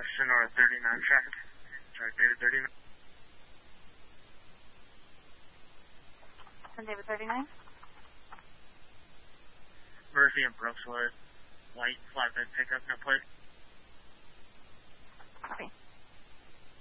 Sonora 39 traffic. Sorry, David 39. And David 39? Murphy and Brookswood. White flatbed pickup, no plate. Copy.